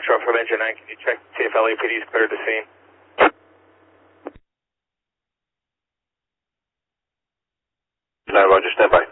Foxtrot from Engine 9, can you check to see if LAPD is cleared the scene? 9 Roger, stand by.